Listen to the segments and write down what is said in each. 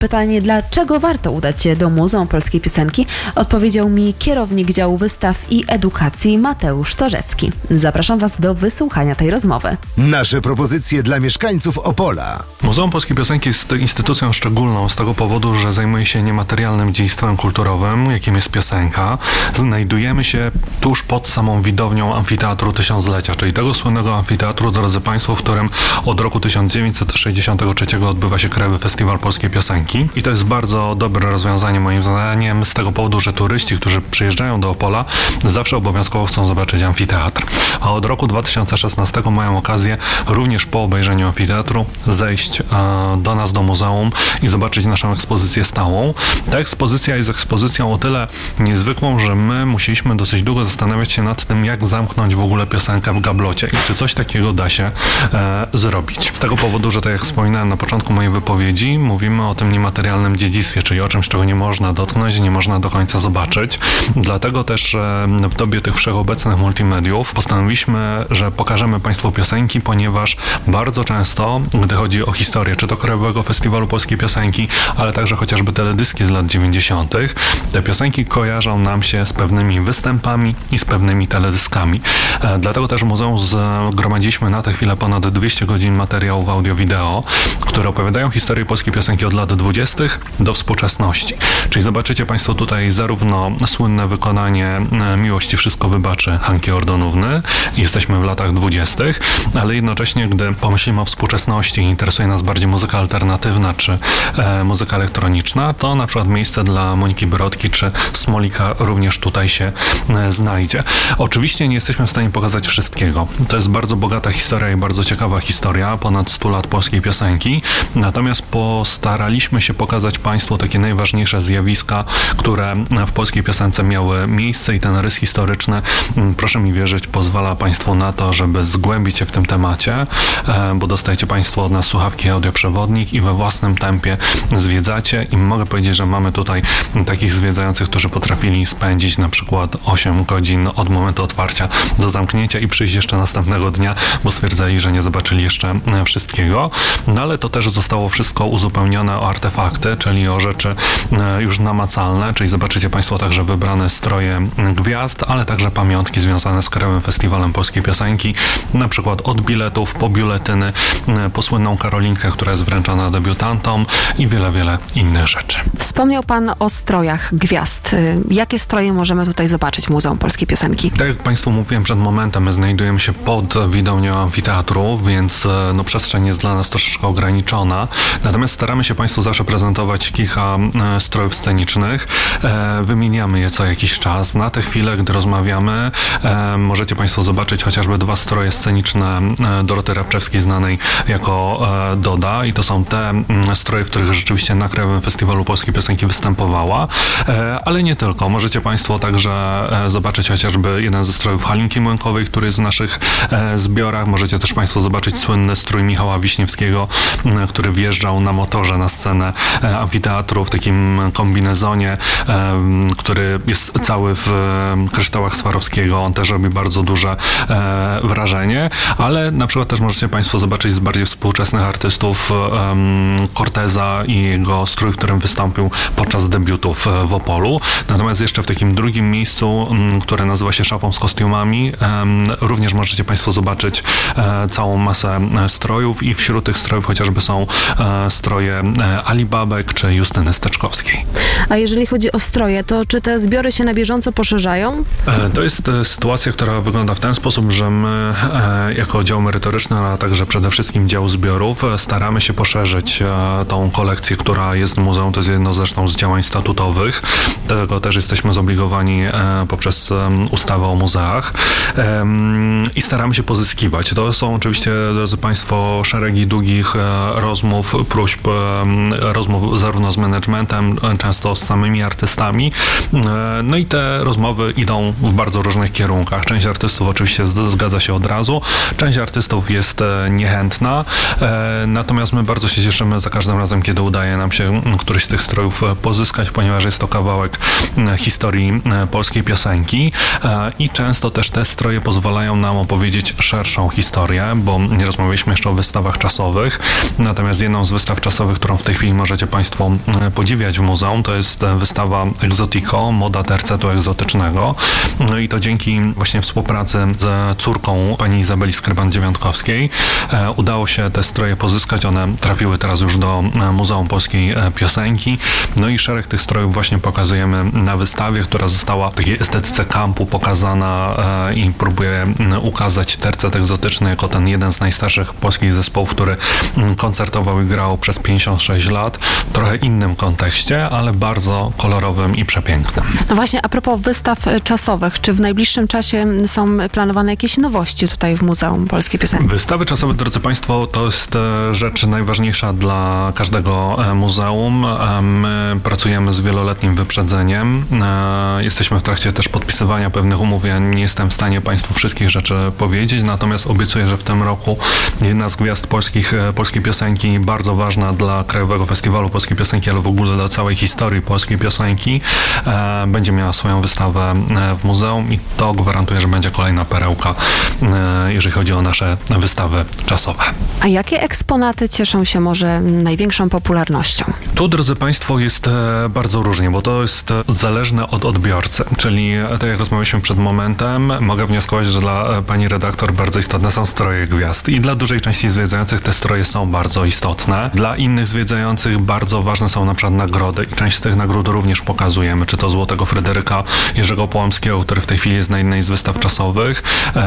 Pytanie, dlaczego warto udać się do Muzeum Polskiej Piosenki, odpowiedział mi kierownik działu wystaw i edukacji Mateusz Torzecki. Zapraszam Was do wysłuchania tej rozmowy. Nasze propozycje dla mieszkańców Opola. Muzeum Polskiej Piosenki jest instytucją szczególną z tego powodu, że zajmuje się niematerialnym dziedzictwem kulturowym, jakim jest piosenka. Znajdujemy się tuż pod samą widownią Amfiteatru Tysiąclecia, czyli tego słynnego amfiteatru, drodzy Państwo, w którym od roku 1963 odbywa się Krajowy Festiwal Polskiej Piosenki. I to jest bardzo dobre rozwiązanie moim zdaniem z tego powodu, że turyści, którzy przyjeżdżają do Opola, zawsze obowiązkowo chcą zobaczyć amfiteatr. A od roku 2016 mają okazję również po obejrzeniu amfiteatru zejść do nas do muzeum i zobaczyć naszą ekspozycję stałą. Ta ekspozycja jest ekspozycją o tyle niezwykłą, że my musieliśmy dosyć długo zastanawiać się nad tym, jak zamknąć w ogóle piosenkę w gablocie i czy coś takiego da się zrobić. Z tego powodu, że tak jak wspominałem na początku mojej wypowiedzi, mówimy o tym niematerialnym dziedzictwie, czyli o czymś, czego nie można dotknąć, nie można do końca zobaczyć. Dlatego też w dobie tych wszechobecnych multimediów postanowiliśmy, że pokażemy Państwu piosenki, ponieważ bardzo często, gdy chodzi o historię, czy to Krajowego Festiwalu Polskiej Piosenki, ale także chociażby teledyski z lat 90., te piosenki kojarzą nam się z pewnymi występami i z pewnymi teledyskami. Dlatego też w muzeum zgromadziliśmy na tę chwilę ponad 200 godzin materiałów audio-wideo, które opowiadają historię polskiej piosenki od lat 20. do współczesności. Czyli zobaczycie Państwo tutaj zarówno słynne wykonanie Miłości wszystko wybaczy Hanki Ordonówny, jesteśmy w latach 20., ale jednocześnie, gdy pomyślimy o współczesności i interesuje nas bardziej muzyka alternatywna czy muzyka elektroniczna, to na przykład miejsce dla Moniki Brodki czy Smolika również tutaj się znajdzie. Oczywiście nie jesteśmy w stanie pokazać wszystkiego. To jest bardzo bogata historia i bardzo ciekawa historia, ponad 100 lat polskiej piosenki, natomiast postaraliśmy się pokazać Państwu takie najważniejsze zjawiska, które w polskiej piosence miały miejsce i ten rys historyczny, proszę mi wierzyć, pozwala Państwu na to, żeby zgłębić się w tym temacie, bo dostajecie Państwo od nas słuchawki audioprzewodnik i we własnym tempie zwiedzacie i mogę powiedzieć, że mamy tutaj takich zwiedzających, którzy potrafili spędzić na przykład 8 godzin od momentu otwarcia do zamknięcia i przyjść jeszcze następnego dnia, bo stwierdzali, że nie zobaczyli jeszcze wszystkiego. No ale to też zostało wszystko uzupełnione o artefakty, czyli o rzeczy już namacalne, czyli zobaczycie Państwo także wybrane stroje gwiazd, ale także pamiątki związane z Krajowym Festiwalem Polskiej Piosenki, na przykład od biletów po biuletyny, po słynną Karolinkę, która jest wręczana debiutantom i wiele, wiele innych rzeczy. Wspomniał Pan o strojach gwiazd. Jakie stroje możemy tutaj zobaczyć w Muzeum Polskiej Piosenki? Tak jak Państwu mówiłem przed momentem, my znajdujemy się pod widownią amfiteatru, więc przestrzeń jest dla nas troszeczkę ograniczona. Natomiast staramy się Państwu zawsze prezentować kilka strojów scenicznych. Wymieniamy je co jakiś czas. Na tę chwilę, gdy rozmawiamy, możecie Państwo zobaczyć chociażby 2 stroje sceniczne Doroty Rabczewskiej, znanej jako Doda, i to są te stroje, w których rzeczywiście na Krajowym Festiwalu Polskiej Piosenki występowała, ale nie tylko. Możecie Państwo także zobaczyć chociażby jeden ze strojów Halinki Młynkowej, który jest w naszych zbiorach. Możecie też Państwo zobaczyć słynny strój Michała Wiśniewskiego, który wjeżdżał na motorze na scenę amfiteatru w takim kombinezonie, który jest cały w kryształach Swarowskiego. On też robi bardzo duże wrażenie, ale na przykład też możecie Państwo zobaczyć z bardziej współczesnych artystów Corteza i jego strój, w którym wystąpił podczas debiutów w Opolu. Natomiast jeszcze w takim drugim miejscu, które nazywa się Szafą z kostiumami, również możecie Państwo zobaczyć całą masę strojów i wśród tych strojów chociażby są stroje Ali Babek czy Justyny Steczkowskiej. A jeżeli chodzi o stroje, to czy te zbiory się na bieżąco poszerzają? To jest sytuacja, która wygląda w ten sposób, że my jako dział merytoryczny, a także przede wszystkim dział zbiorów staramy się poszerzyć tą kolekcję, która jest w muzeum. To jest jedno zresztą z działań statutowych. Do tego też jesteśmy zobligowani poprzez ustawę o muzeach i staramy się pozyskiwać. To są oczywiście, drodzy Państwo, szeregi długich rozmów, próśb, rozmów zarówno z managementem, często często z samymi artystami. No i te rozmowy idą w bardzo różnych kierunkach. Część artystów oczywiście zgadza się od razu, część artystów jest niechętna, natomiast my bardzo się cieszymy za każdym razem, kiedy udaje nam się któryś z tych strojów pozyskać, ponieważ jest to kawałek historii polskiej piosenki i często też te stroje pozwalają nam opowiedzieć szerszą historię, bo nie rozmawialiśmy jeszcze o wystawach czasowych, natomiast jedną z wystaw czasowych, którą w tej chwili możecie Państwo podziwiać w muzeum, to jest wystawa Exotico, moda tercetu egzotycznego. No i to dzięki właśnie współpracy z córką pani Izabeli Skryban-Dziewiątkowskiej udało się te stroje pozyskać. One trafiły teraz już do Muzeum Polskiej Piosenki. No i szereg tych strojów właśnie pokazujemy na wystawie, która została w takiej estetyce kampu pokazana i próbuje ukazać tercet egzotyczny jako ten jeden z najstarszych polskich zespołów, który koncertował i grał przez 56 lat. W trochę innym kontekście, ale bardzo kolorowym i przepięknym. No właśnie, a propos wystaw czasowych, czy w najbliższym czasie są planowane jakieś nowości tutaj w Muzeum Polskiej Piosenki? Wystawy czasowe, drodzy Państwo, to jest rzecz najważniejsza dla każdego muzeum. My pracujemy z wieloletnim wyprzedzeniem. Jesteśmy w trakcie też podpisywania pewnych umów. Ja nie jestem w stanie Państwu wszystkich rzeczy powiedzieć, natomiast obiecuję, że w tym roku jedna z gwiazd polskiej piosenki, bardzo ważna dla Krajowego Festiwalu Polskiej Piosenki, ale w ogóle dla całej historii polskiej piosenki, będzie miała swoją wystawę w muzeum i to gwarantuje, że będzie kolejna perełka, jeżeli chodzi o nasze wystawy czasowe. A jakie eksponaty cieszą się może największą popularnością? Tu, drodzy Państwo, jest bardzo różnie, bo to jest zależne od odbiorcy, czyli tak jak rozmawialiśmy przed momentem, mogę wnioskować, że dla pani redaktor bardzo istotne są stroje gwiazd i dla dużej części zwiedzających te stroje są bardzo istotne. Dla innych zwiedzających bardzo ważne są na przykład nagrody i część z tych nagród również pokazujemy, czy to Złotego Fryderyka Jerzego Połamskiego, który w tej chwili jest na jednej z wystaw czasowych,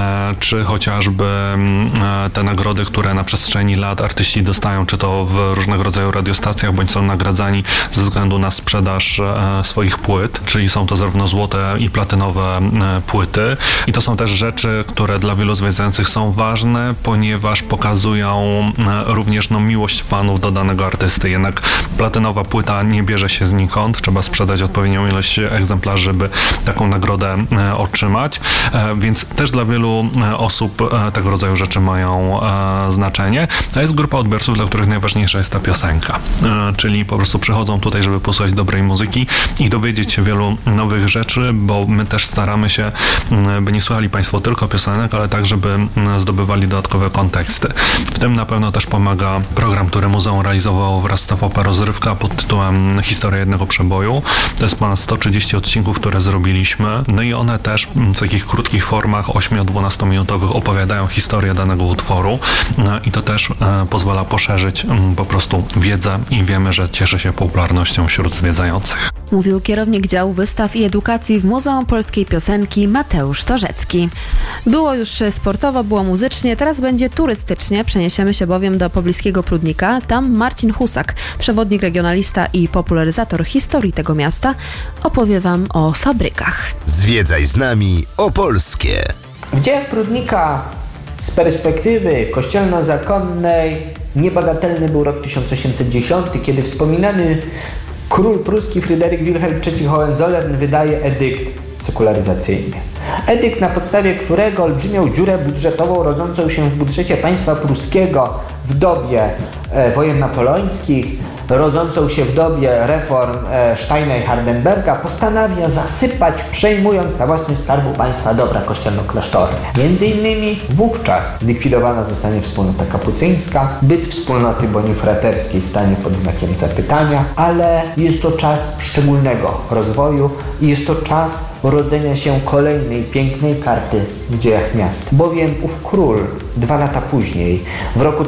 czy chociażby te nagrody, które na przestrzeni lat artyści dostają, czy to w różnego rodzaju radiostacjach, bądź są nagradzani ze względu na sprzedaż swoich płyt, czyli są to zarówno złote i platynowe płyty. I to są też rzeczy, które dla wielu zwiedzających są ważne, ponieważ pokazują również miłość fanów do danego artysty. Jednak platynowa płyta nie bierze się znikąd, trzeba sprzedać odpowiednią ilość egzemplarzy, żeby taką nagrodę otrzymać, więc też dla wielu osób tego rodzaju rzeczy mają znaczenie. To jest grupa odbiorców, dla których najważniejsza jest ta piosenka, czyli po prostu przychodzą tutaj, żeby posłuchać dobrej muzyki i dowiedzieć się wielu nowych rzeczy, bo my też staramy się, by nie słuchali Państwo tylko piosenek, ale tak, żeby zdobywali dodatkowe konteksty. W tym na pewno też pomaga program, który muzeum realizowało wraz z TVP Rozrywka pod tytułem Historia jednego przeboju. To jest ponad 130 odcinków, które zrobiliśmy. No i one też w takich krótkich formach 8-12 minutowych opowiadają historię danego utworu i to też pozwala poszerzyć po prostu wiedzę i wiemy, że cieszy się popularnością wśród zwiedzających. Mówił kierownik działu wystaw i edukacji w Muzeum Polskiej Piosenki Mateusz Torzecki. Było już sportowo, było muzycznie, teraz będzie turystycznie. Przeniesiemy się bowiem do pobliskiego Prudnika. Tam Marcin Husak, przewodnik, regionalista i popularyzator historii tego miasta, opowie Wam o fabrykach. Zwiedzaj z nami Opolskie. W dziejach Prudnika z perspektywy kościelno-zakonnej niebagatelny był rok 1810, kiedy wspominany król pruski Fryderyk Wilhelm III Hohenzollern wydaje edykt sekularyzacyjny. Edykt, na podstawie którego olbrzymią dziurę budżetową rodzącą się w budżecie państwa pruskiego w dobie wojen napoleońskich, rodzącą się w dobie reform Steina i Hardenberga, postanawia zasypać, przejmując na własność Skarbu Państwa dobra kościelno-klasztorne. Między innymi wówczas zlikwidowana zostanie wspólnota kapucyńska, byt wspólnoty bonifraterskiej stanie pod znakiem zapytania, ale jest to czas szczególnego rozwoju i jest to czas rodzenia się kolejnej pięknej karty w dziejach miasta. Bowiem ów król 2 lata później, w roku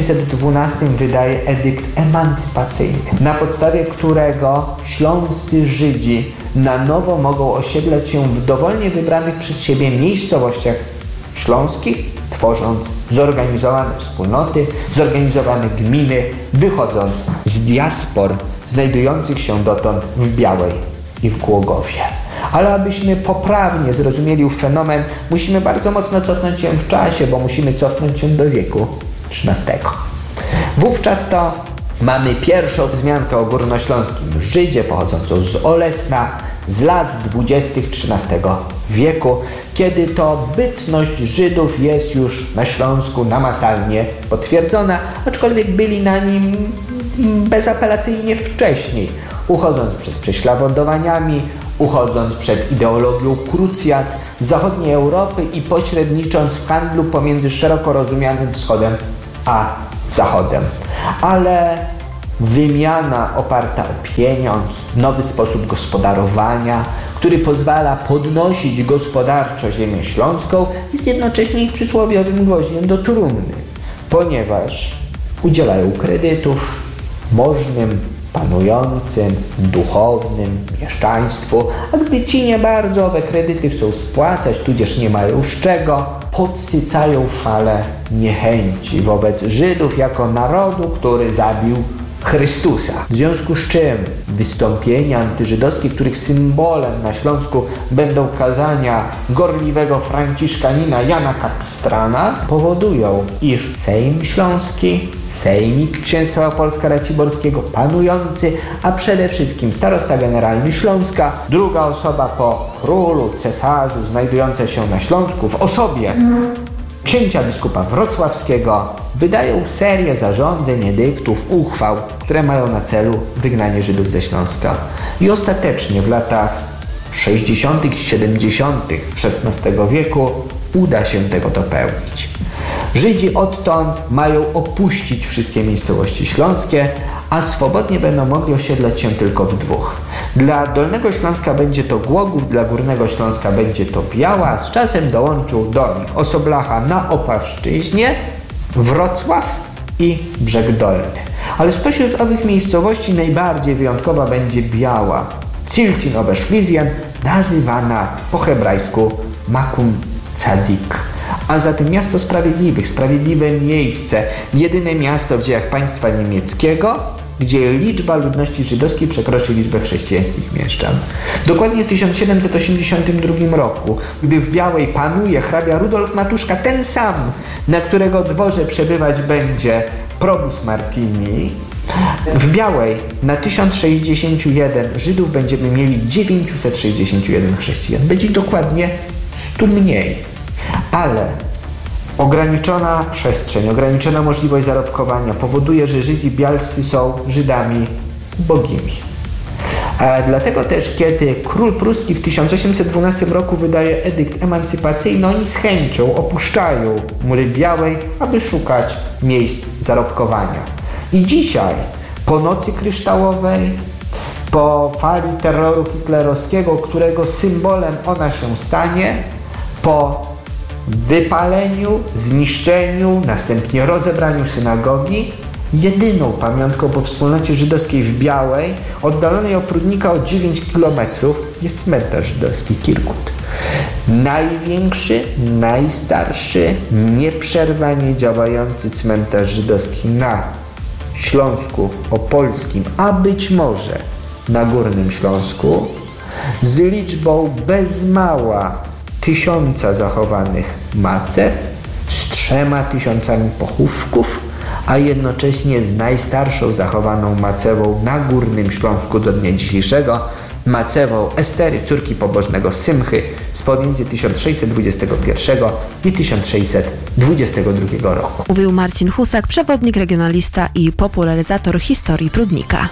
1812 wydaje edykt emancypacyjny, na podstawie którego śląscy Żydzi na nowo mogą osiedlać się w dowolnie wybranych przez siebie miejscowościach śląskich, tworząc zorganizowane wspólnoty, zorganizowane gminy, wychodząc z diaspor znajdujących się dotąd w Białej i w Głogowie. Ale abyśmy poprawnie zrozumieli ów fenomen, musimy bardzo mocno cofnąć się w czasie, bo musimy cofnąć się do wieku XIII. Wówczas to Mamy pierwszą wzmiankę o górnośląskim Żydzie pochodzącą z Olesna z lat 20. XIII wieku, kiedy to bytność Żydów jest już na Śląsku namacalnie potwierdzona, aczkolwiek byli na nim bezapelacyjnie wcześniej, uchodząc przed prześladowaniami, uchodząc przed ideologią krucjat z zachodniej Europy i pośrednicząc w handlu pomiędzy szeroko rozumianym wschodem a zachodem. Ale wymiana oparta o pieniądz, nowy sposób gospodarowania, który pozwala podnosić gospodarczo ziemię śląską, jest jednocześnie ich przysłowiowym gwoździem do trumny, ponieważ udzielają kredytów możnym, panującym, duchownym, mieszczaństwu, a gdy ci nie bardzo owe kredyty chcą spłacać, tudzież nie mają z czego, podsycają falę niechęci wobec Żydów jako narodu, który zabił Chrystusa. W związku z czym wystąpienia antyżydowskie, których symbolem na Śląsku będą kazania gorliwego franciszkanina Jana Kapistrana, powodują, iż Sejm Śląski, Sejmik Księstwa Opolska-Raciborskiego, panujący, a przede wszystkim starosta generalny Śląska, druga osoba po królu, cesarzu, znajdująca się na Śląsku w osobie księcia biskupa wrocławskiego, wydają serię zarządzeń, edyktów, uchwał, które mają na celu wygnanie Żydów ze Śląska. I ostatecznie w latach 60. i 70. XVI wieku uda się tego dopełnić. Żydzi odtąd mają opuścić wszystkie miejscowości śląskie, a swobodnie będą mogli osiedlać się tylko w dwóch. Dla Dolnego Śląska będzie to Głogów, dla Górnego Śląska będzie to Biała, a z czasem dołączył do nich Osoblacha na Opawszczyźnie, Wrocław i Brzeg Dolny. Ale spośród owych miejscowości najbardziej wyjątkowa będzie Biała, Cilcin Oberschlizien, nazywana po hebrajsku Makum Tzadik. A zatem miasto sprawiedliwych, sprawiedliwe miejsce, jedyne miasto w dziejach państwa niemieckiego, gdzie liczba ludności żydowskiej przekroczy liczbę chrześcijańskich mieszczan. Dokładnie w 1782 roku, gdy w Białej panuje hrabia Rudolf Matuszka, ten sam, na którego dworze przebywać będzie probus Martini, w Białej na 1061 Żydów będziemy mieli 961 chrześcijan. Będzie dokładnie 100 mniej. Ale ograniczona przestrzeń, ograniczona możliwość zarobkowania powoduje, że Żydzi bialscy są Żydami ubogimi. Dlatego też, kiedy król pruski w 1812 roku wydaje edykt emancypacyjny, oni z chęcią opuszczają mury Białej, aby szukać miejsc zarobkowania. I dzisiaj, po nocy kryształowej, po fali terroru hitlerowskiego, którego symbolem ona się stanie, po wypaleniu, zniszczeniu, następnie rozebraniu synagogi, jedyną pamiątką po wspólnocie żydowskiej w Białej, oddalonej od Prudnika o 9 km, jest cmentarz żydowski Kirkut. Największy, najstarszy, nieprzerwanie działający cmentarz żydowski na Śląsku Opolskim, a być może na Górnym Śląsku, z liczbą bez mała 1000 zachowanych macew, z 3000 pochówków, a jednocześnie z najstarszą zachowaną macewą na Górnym Śląsku do dnia dzisiejszego, macewą Estery, córki pobożnego Symchy, z pomiędzy 1621 i 1622 roku. Mówił Marcin Husak, przewodnik, regionalista i popularyzator historii Prudnika.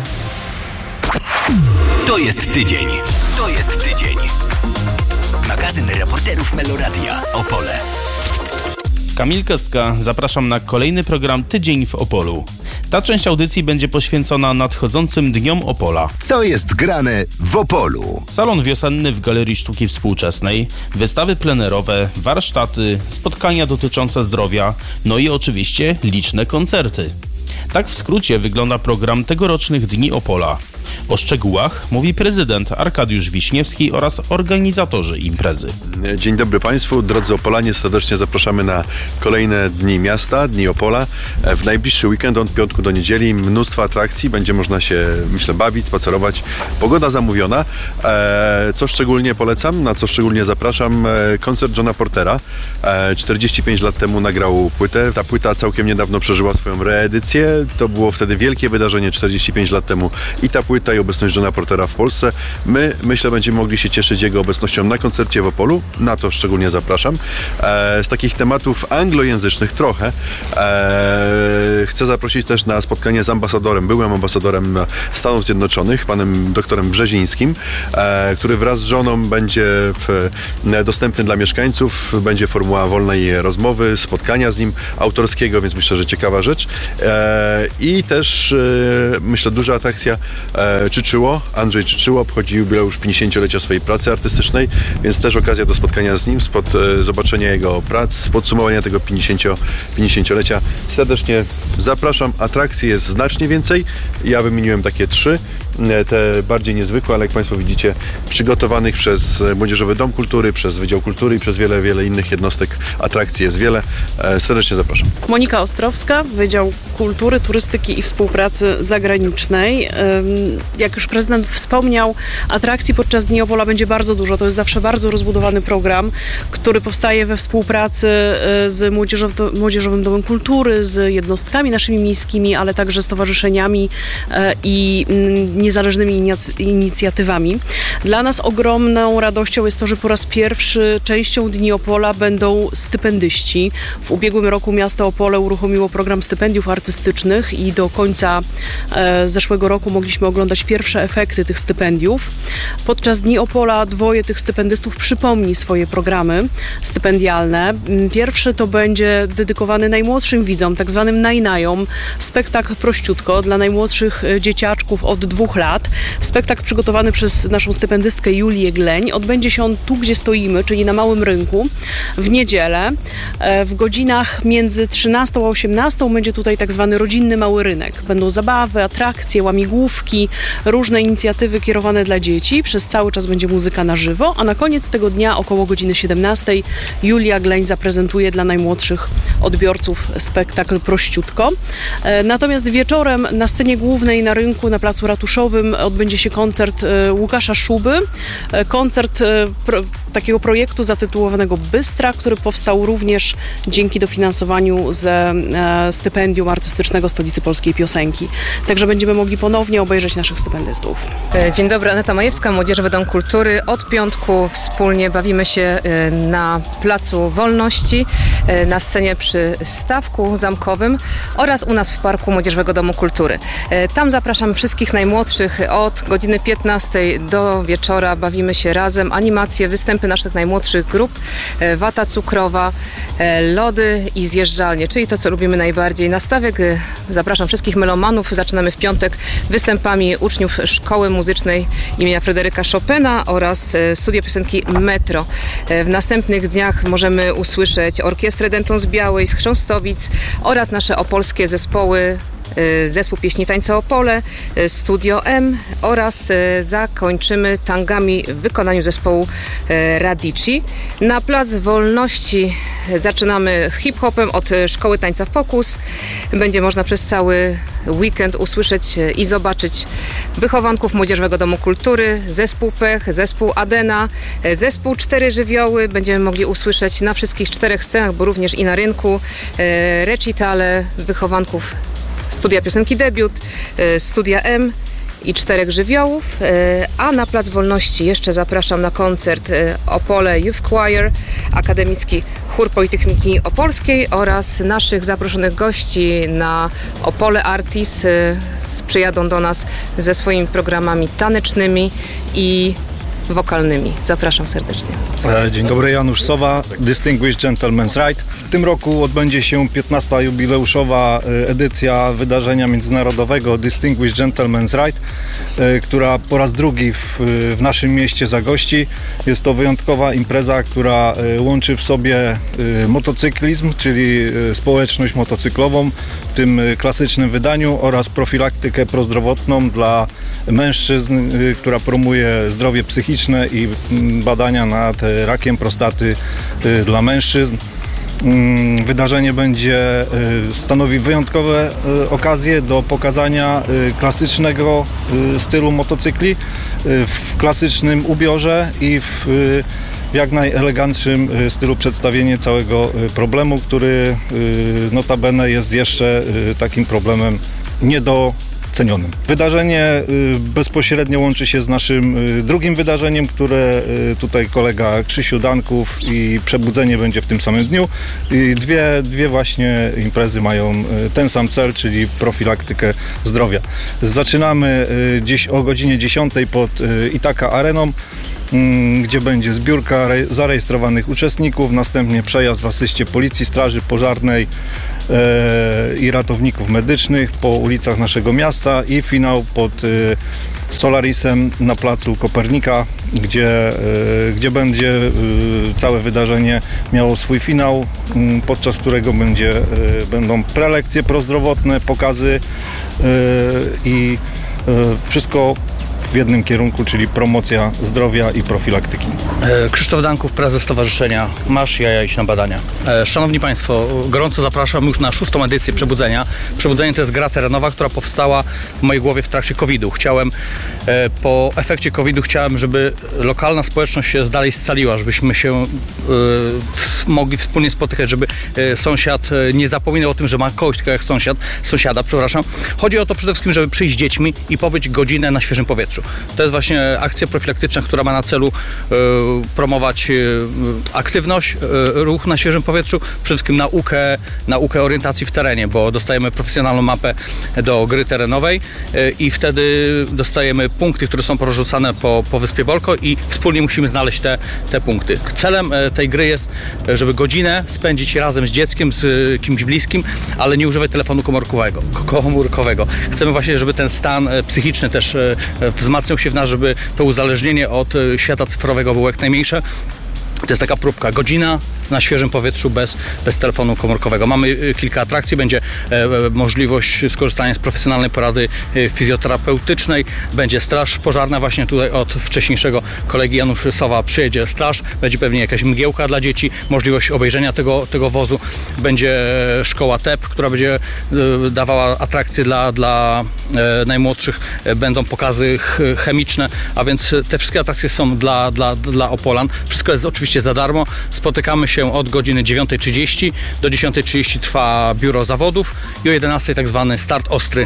To jest tydzień. To jest tydzień. Magazyn reporterów Meloradia Opole. Kamil Kostka, zapraszam na kolejny program Tydzień w Opolu. Ta część audycji będzie poświęcona nadchodzącym Dniom Opola. Co jest grane w Opolu? Salon wiosenny w Galerii Sztuki Współczesnej, wystawy plenerowe, warsztaty, spotkania dotyczące zdrowia, no i oczywiście liczne koncerty. Tak w skrócie wygląda program tegorocznych Dni Opola. O szczegółach mówi prezydent Arkadiusz Wiśniewski oraz organizatorzy imprezy. Dzień dobry Państwu, drodzy Opolanie, serdecznie zapraszamy na kolejne Dni Miasta, Dni Opola. W najbliższy weekend od piątku do niedzieli mnóstwo atrakcji, będzie można się, myślę, bawić, spacerować. Pogoda zamówiona. Co szczególnie polecam, na co szczególnie zapraszam, koncert Johna Portera. 45 lat temu nagrał płytę. Ta płyta całkiem niedawno przeżyła swoją reedycję. To było wtedy wielkie wydarzenie 45 lat temu i ta płyta i obecność Johna Portera w Polsce. My, myślę, będziemy mogli się cieszyć jego obecnością na koncercie w Opolu. Na to szczególnie zapraszam. Z takich tematów anglojęzycznych trochę chcę zaprosić też na spotkanie z ambasadorem, byłym ambasadorem Stanów Zjednoczonych, panem doktorem Brzezińskim, który wraz z żoną będzie dostępny dla mieszkańców. Będzie formuła wolnej rozmowy, spotkania z nim autorskiego, więc myślę, że ciekawa rzecz. I też myślę, duża atrakcja Czyczyło. Andrzej Czyczyło obchodzi jubileusz 50-lecia swojej pracy artystycznej, więc też okazja do spotkania z nim, zobaczenia jego prac, podsumowania tego 50-lecia. Serdecznie zapraszam. Atrakcji jest znacznie więcej. Ja wymieniłem takie 3. Te bardziej niezwykłe, ale jak Państwo widzicie, przygotowanych przez Młodzieżowy Dom Kultury, przez Wydział Kultury i przez wiele innych jednostek. Atrakcji jest wiele. Serdecznie zapraszam. Monika Ostrowska, Wydział Kultury, Turystyki i Współpracy Zagranicznej. Jak już prezydent wspomniał, atrakcji podczas Dni Opola będzie bardzo dużo. To jest zawsze bardzo rozbudowany program, który powstaje we współpracy z Młodzieżowym Domem Kultury, z jednostkami naszymi miejskimi, ale także stowarzyszeniami i niezależnymi inicjatywami. Dla nas ogromną radością jest to, że po raz pierwszy częścią Dni Opola będą stypendyści. W ubiegłym roku miasto Opole uruchomiło program stypendiów artystycznych i do końca zeszłego roku mogliśmy oglądać pierwsze efekty tych stypendiów. Podczas Dni Opola 2 tych stypendystów przypomni swoje programy stypendialne. Pierwszy to będzie dedykowany najmłodszym widzom, tak zwanym najnajom, spektakl Prościutko dla najmłodszych dzieciaczków od 2 lat. Spektakl przygotowany przez naszą stypendystkę Julię Gleń. Odbędzie się on tu, gdzie stoimy, czyli na Małym Rynku, w niedzielę. W godzinach między 13 a 18 będzie tutaj tak zwany rodzinny mały rynek. Będą zabawy, atrakcje, łamigłówki, różne inicjatywy kierowane dla dzieci. Przez cały czas będzie muzyka na żywo, a na koniec tego dnia około godziny 17 Julia Gleń zaprezentuje dla najmłodszych odbiorców spektakl Prościutko. Natomiast wieczorem na scenie głównej na rynku, na Placu Ratuszowym odbędzie się koncert Łukasza Szuby. Koncert takiego projektu zatytułowanego Bystra, który powstał również dzięki dofinansowaniu ze stypendium artystycznego Stolicy Polskiej Piosenki. Także będziemy mogli ponownie obejrzeć naszych stypendystów. Dzień dobry, Aneta Majewska, Młodzieżowy Dom Kultury. Od piątku wspólnie bawimy się na Placu Wolności, na scenie przy Stawku Zamkowym oraz u nas w Parku Młodzieżowego Domu Kultury. Tam zapraszam wszystkich najmłodszych. Od godziny 15 do wieczora bawimy się razem. Animacje, występy naszych najmłodszych grup, wata cukrowa, lody i zjeżdżalnie, czyli to, co lubimy najbardziej. Na stawek zapraszam wszystkich melomanów. Zaczynamy w piątek występami uczniów Szkoły Muzycznej imienia Fryderyka Chopina oraz Studio Piosenki Metro. W następnych dniach możemy usłyszeć Orkiestrę Denton z Białej, z Chrząstowic oraz nasze opolskie zespoły, Zespół Pieśni Tańca Opole, Studio M oraz zakończymy tangami w wykonaniu zespołu Radici. Na Plac Wolności zaczynamy hip-hopem od Szkoły Tańca Focus. Będzie można przez cały weekend usłyszeć i zobaczyć wychowanków Młodzieżowego Domu Kultury, zespół Pech, zespół Adena, zespół 4 Żywioły. Będziemy mogli usłyszeć na wszystkich 4 scenach, bo również i na rynku, recitale wychowanków Studia Piosenki Debiut, Studia M i 4 Żywiołów, a na Plac Wolności jeszcze zapraszam na koncert Opole Youth Choir, Akademicki Chór Politechniki Opolskiej oraz naszych zaproszonych gości na Opole Artis. Przyjadą do nas ze swoimi programami tanecznymi i wokalnymi. Zapraszam serdecznie. Dzień dobry, Janusz Sowa, Distinguished Gentleman's Ride. W tym roku odbędzie się 15. jubileuszowa edycja wydarzenia międzynarodowego Distinguished Gentleman's Ride, która po raz drugi w naszym mieście zagości. Jest to wyjątkowa impreza, która łączy w sobie motocyklizm, czyli społeczność motocyklową, w tym klasycznym wydaniu oraz profilaktykę prozdrowotną dla mężczyzn, która promuje zdrowie psychiczne i badania nad rakiem prostaty dla mężczyzn. Wydarzenie będzie stanowi wyjątkowe okazje do pokazania klasycznego stylu motocykli w klasycznym ubiorze i w jak najelegantszym stylu przedstawienie całego problemu, który notabene jest jeszcze takim problemem niedocenionym. Wydarzenie bezpośrednio łączy się z naszym drugim wydarzeniem, które tutaj kolega Krzysiu Danków i Przebudzenie będzie w tym samym dniu. I dwie właśnie imprezy mają ten sam cel, czyli profilaktykę zdrowia. Zaczynamy dziś o godzinie 10 pod Ithaca Areną, gdzie będzie zbiórka zarejestrowanych uczestników, następnie przejazd w asyście policji, straży pożarnej i ratowników medycznych po ulicach naszego miasta i finał pod Solarisem na placu Kopernika, gdzie będzie całe wydarzenie miało swój finał, podczas którego będą prelekcje prozdrowotne, pokazy i wszystko w jednym kierunku, czyli promocja zdrowia i profilaktyki. Krzysztof Danków, prezes Stowarzyszenia Masz Jaja Iść na Badania. Szanowni Państwo, gorąco zapraszam już na 6. edycję Przebudzenia. Przebudzenie to jest gra terenowa, która powstała w mojej głowie w trakcie COVID-u. Po efekcie COVID-u chciałem, żeby lokalna społeczność się dalej scaliła, żebyśmy się mogli wspólnie spotykać, żeby sąsiad nie zapominał o tym, że ma kogoś tylko jak sąsiada. Chodzi o to przede wszystkim, żeby przyjść z dziećmi i pobyć godzinę na świeżym powietrzu. To jest właśnie akcja profilaktyczna, która ma na celu promować aktywność, ruch na świeżym powietrzu, przede wszystkim naukę orientacji w terenie, bo dostajemy profesjonalną mapę do gry terenowej i wtedy dostajemy punkty, które są porzucane po Wyspie Bolko i wspólnie musimy znaleźć te punkty. Celem tej gry jest, żeby godzinę spędzić razem z dzieckiem, z kimś bliskim, ale nie używać telefonu komórkowego. Chcemy właśnie, żeby ten stan psychiczny też wzmacniał się w nas, żeby to uzależnienie od świata cyfrowego było jak najmniejsze. To jest taka próbka. Godzina na świeżym powietrzu bez telefonu komórkowego. Mamy kilka atrakcji. Będzie możliwość skorzystania z profesjonalnej porady fizjoterapeutycznej. Będzie straż pożarna. Właśnie tutaj od wcześniejszego kolegi Janusz Sowa przyjedzie straż. Będzie pewnie jakaś mgiełka dla dzieci. Możliwość obejrzenia tego wozu. Będzie szkoła TEP, która będzie dawała atrakcje dla najmłodszych. Będą pokazy chemiczne, a więc te wszystkie atrakcje są dla Opolan. Wszystko jest oczywiście za darmo. Spotykamy się od godziny 9:30 do 10:30 trwa biuro zawodów i o 11:00 tak zwany start ostry.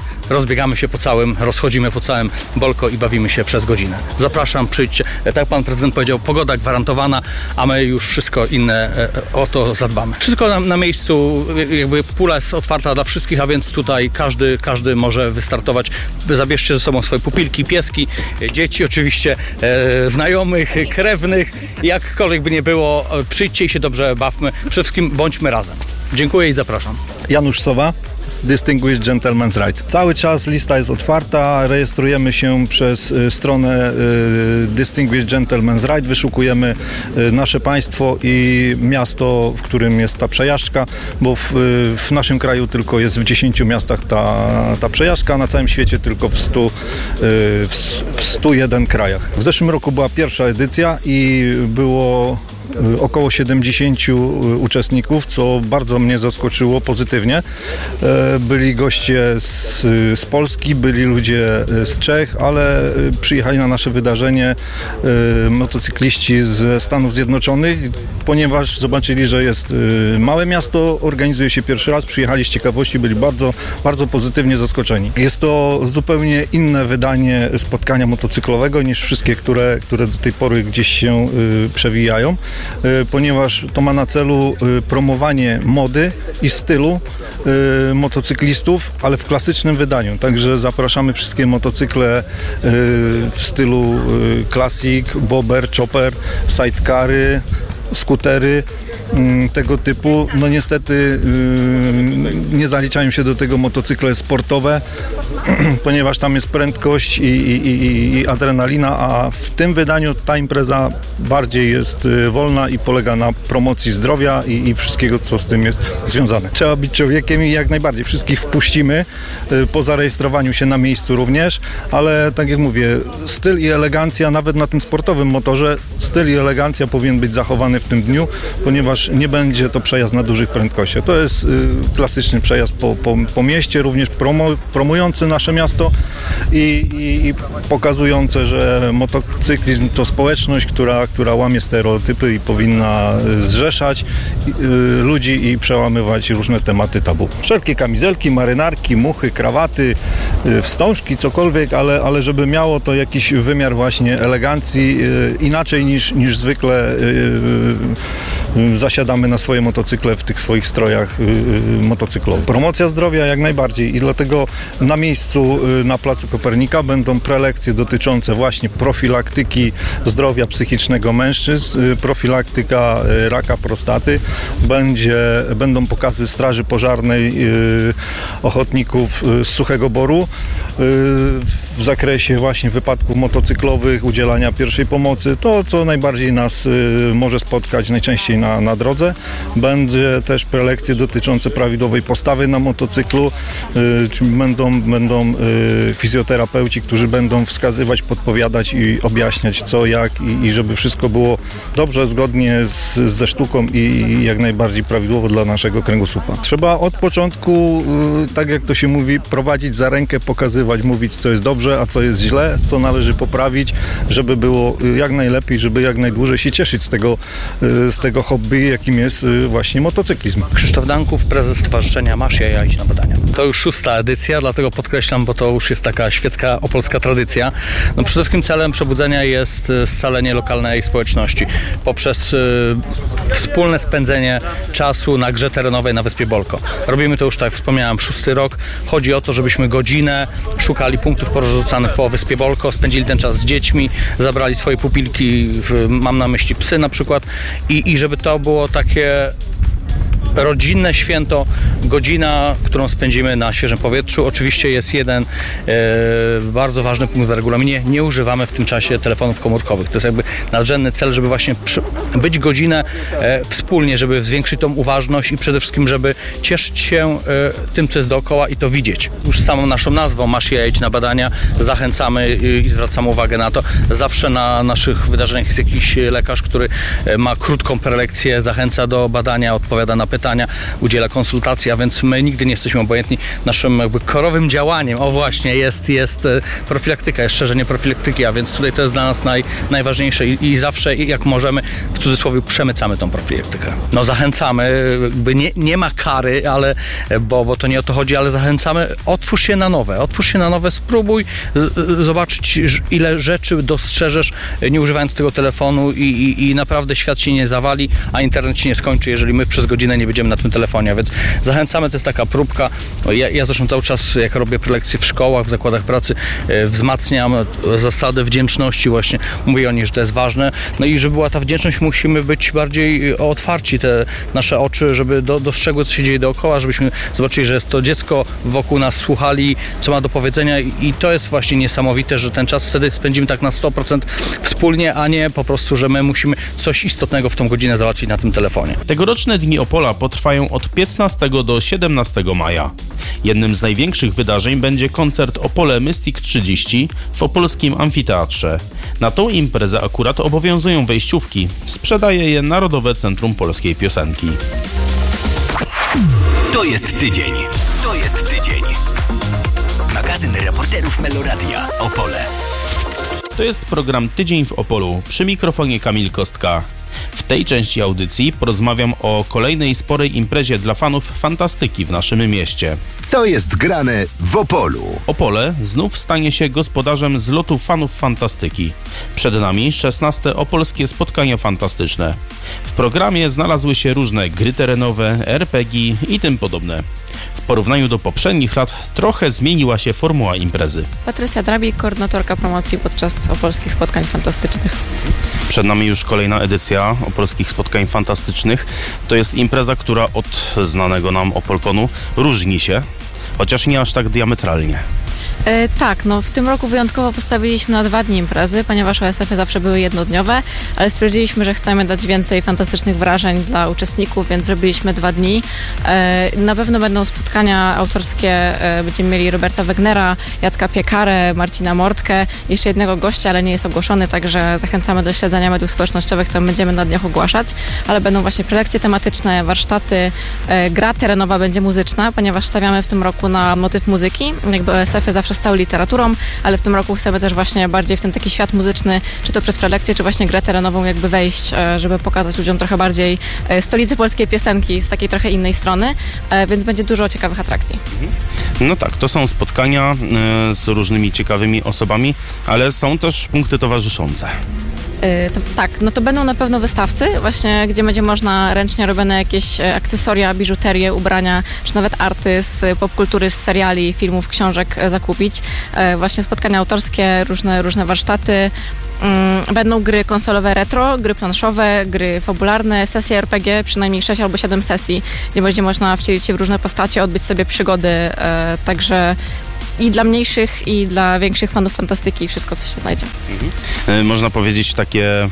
Rozchodzimy po całym Bolko i bawimy się przez godzinę. Zapraszam, przyjdźcie. Tak jak pan prezydent powiedział, pogoda gwarantowana, a my już wszystko inne o to zadbamy. Wszystko na miejscu, jakby pula jest otwarta dla wszystkich, a więc tutaj każdy może wystartować. Zabierzcie ze sobą swoje pupilki, pieski, dzieci oczywiście, znajomych, krewnych, jakkolwiek by nie było, przyjdźcie i się dobrze bawmy. Przede wszystkim bądźmy razem. Dziękuję i zapraszam. Janusz Sowa, Distinguished Gentleman's Ride. Cały czas lista jest otwarta, rejestrujemy się przez stronę Distinguished Gentleman's Ride, wyszukujemy nasze państwo i miasto, w którym jest ta przejażdżka, bo w naszym kraju tylko jest w 10 miastach ta przejażdżka, a na całym świecie tylko w 101 krajach. W zeszłym roku była pierwsza edycja i było około 70 uczestników, co bardzo mnie zaskoczyło pozytywnie. Byli goście z Polski, byli ludzie z Czech, ale przyjechali na nasze wydarzenie motocykliści ze Stanów Zjednoczonych, ponieważ zobaczyli, że jest małe miasto, organizuje się pierwszy raz, przyjechali z ciekawości, byli bardzo, bardzo pozytywnie zaskoczeni. Jest to zupełnie inne wydanie spotkania motocyklowego niż wszystkie, które do tej pory gdzieś się przewijają, ponieważ to ma na celu promowanie mody i stylu motocyklistów, ale w klasycznym wydaniu. Także zapraszamy wszystkie motocykle w stylu classic, bobber, chopper, sidecary, skutery tego typu. No niestety nie zaliczają się do tego motocykle sportowe, ponieważ tam jest prędkość i adrenalina, a w tym wydaniu ta impreza bardziej jest wolna i polega na promocji zdrowia i wszystkiego, co z tym jest związane. Trzeba być człowiekiem i jak najbardziej wszystkich wpuścimy po zarejestrowaniu się na miejscu również, ale tak jak mówię, styl i elegancja, nawet na tym sportowym motorze, styl i elegancja powinien być zachowany w tym dniu, ponieważ nie będzie to przejazd na dużych prędkościach. To jest klasyczny przejazd po mieście, również promujący nasze miasto i pokazujące, że motocyklizm to społeczność, która łamie stereotypy i powinna zrzeszać ludzi i przełamywać różne tematy tabu. Wszelkie kamizelki, marynarki, muchy, krawaty, wstążki, cokolwiek, ale żeby miało to jakiś wymiar właśnie elegancji, inaczej niż zwykle zasiadamy na swoje motocykle w tych swoich strojach motocyklowych. Promocja zdrowia jak najbardziej i dlatego na miejscu na Placu Kopernika będą prelekcje dotyczące właśnie profilaktyki zdrowia psychicznego mężczyzn, profilaktyka raka prostaty, będą pokazy Straży Pożarnej ochotników z Suchego Boru w zakresie właśnie wypadków motocyklowych, udzielania pierwszej pomocy, to co najbardziej nas może spotkać najczęściej na drodze. Będzie też prelekcje dotyczące prawidłowej postawy na motocyklu, będą fizjoterapeuci, którzy będą wskazywać, podpowiadać i objaśniać co, jak i żeby wszystko było dobrze, zgodnie ze sztuką i jak najbardziej prawidłowo dla naszego kręgosłupa. Trzeba od początku, tak jak to się mówi, prowadzić za rękę, pokazywać, mówić co jest dobrze, a co jest źle, co należy poprawić, żeby było jak najlepiej, żeby jak najdłużej się cieszyć z tego hobby, jakim jest właśnie motocyklizm. Krzysztof Danków, prezes Stowarzyszenia Masz Jaja, idź na badania. To już 6. edycja, dlatego podkreślam, bo to już jest taka świecka opolska tradycja. No przede wszystkim celem przebudzenia jest scalenie lokalnej społeczności poprzez wspólne spędzenie czasu na grze terenowej na Wyspie Bolko. Robimy to już, tak jak wspomniałem, 6. rok. Chodzi o to, żebyśmy godzinę szukali punktów porozrzucanych po Wyspie Bolko, spędzili ten czas z dziećmi, zabrali swoje pupilki, mam na myśli psy na przykład i żeby to było takie rodzinne święto, godzina, którą spędzimy na świeżym powietrzu. Oczywiście jest jeden bardzo ważny punkt w regulaminie. Nie używamy w tym czasie telefonów komórkowych. To jest jakby nadrzędny cel, żeby właśnie być godzinę wspólnie, żeby zwiększyć tą uważność i przede wszystkim, żeby cieszyć się tym, co jest dookoła i to widzieć. Już samą naszą nazwą Masz Jaja, idź na badania. Zachęcamy i zwracamy uwagę na to. Zawsze na naszych wydarzeniach jest jakiś lekarz, który ma krótką prelekcję, zachęca do badania, odpowiada na pytania, udziela konsultacji, a więc my nigdy nie jesteśmy obojętni. Naszym jakby korowym działaniem, jest profilaktyka, jest szerzenie profilaktyki, a więc tutaj to jest dla nas najważniejsze i zawsze jak możemy, w cudzysłowie, przemycamy tą profilaktykę. No zachęcamy, jakby nie ma kary, ale, bo to nie o to chodzi, ale zachęcamy, otwórz się na nowe, spróbuj zobaczyć, ile rzeczy dostrzeżesz, nie używając tego telefonu i naprawdę świat się nie zawali, a internet się nie skończy, jeżeli my przez godzinę nie będziemy na tym telefonie, więc zachęcamy, to jest taka próbka. Ja zresztą cały czas, jak robię prelekcje w szkołach, w zakładach pracy, wzmacniam zasadę wdzięczności właśnie. Mówię o niej, że to jest ważne. No i żeby była ta wdzięczność, musimy być bardziej otwarci, te nasze oczy, żeby dostrzegły, co się dzieje dookoła, żebyśmy zobaczyli, że jest to dziecko wokół nas, słuchali, co ma do powiedzenia i to jest właśnie niesamowite, że ten czas wtedy spędzimy tak na 100% wspólnie, a nie po prostu, że my musimy coś istotnego w tą godzinę załatwić na tym telefonie. Tegoroczne Dni Opola potrwają od 15 do 17 maja. Jednym z największych wydarzeń będzie koncert Opole Mystic 30 w opolskim amfiteatrze. Na tą imprezę akurat obowiązują wejściówki. Sprzedaje je Narodowe Centrum Polskiej Piosenki. To jest tydzień. Magazyn reporterów Meloradia Opole. To jest program Tydzień w Opolu. Przy mikrofonie Kamil Kostka. W tej części audycji porozmawiam o kolejnej sporej imprezie dla fanów fantastyki w naszym mieście. Co jest grane w Opolu? Opole znów stanie się gospodarzem zlotu fanów fantastyki. Przed nami 16. opolskie spotkania fantastyczne. W programie znalazły się różne gry terenowe, RPG i tym podobne. W porównaniu do poprzednich lat trochę zmieniła się formuła imprezy. Patrycja Drabik, koordynatorka promocji podczas opolskich spotkań fantastycznych. Przed nami już kolejna edycja Opolskich Spotkań Fantastycznych. To jest impreza, która od znanego nam Opolkonu różni się, chociaż nie aż tak diametralnie. Tak, no w tym roku wyjątkowo postawiliśmy na 2 dni imprezy, ponieważ OSF-y zawsze były jednodniowe, ale stwierdziliśmy, że chcemy dać więcej fantastycznych wrażeń dla uczestników, więc zrobiliśmy 2 dni. Na pewno będą spotkania autorskie, będziemy mieli Roberta Wegnera, Jacka Piekarę, Marcina Mortkę, jeszcze jednego gościa, ale nie jest ogłoszony, także zachęcamy do śledzenia mediów społecznościowych, to będziemy na dniach ogłaszać, ale będą właśnie prelekcje tematyczne, warsztaty, gra terenowa będzie muzyczna, ponieważ stawiamy w tym roku na motyw muzyki, jakby OSF-y zawsze stały literaturą, ale w tym roku chcemy też właśnie bardziej w ten taki świat muzyczny, czy to przez prelekcję, czy właśnie grę terenową jakby wejść, żeby pokazać ludziom trochę bardziej stolicę polskiej piosenki z takiej trochę innej strony, więc będzie dużo ciekawych atrakcji. No tak, to są spotkania z różnymi ciekawymi osobami, ale są też punkty towarzyszące. Tak, no to będą na pewno wystawcy, właśnie gdzie będzie można ręcznie robione jakieś akcesoria, biżuterię, ubrania, czy nawet arty z popkultury, z seriali, filmów, książek zakupić. Właśnie spotkania autorskie, różne warsztaty. Będą gry konsolowe retro, gry planszowe, gry fabularne, sesje RPG, przynajmniej 6 albo 7 sesji, gdzie będzie można wcielić się w różne postacie, odbyć sobie przygody, także i dla mniejszych, i dla większych fanów fantastyki, wszystko, co się znajdzie. Można powiedzieć takie,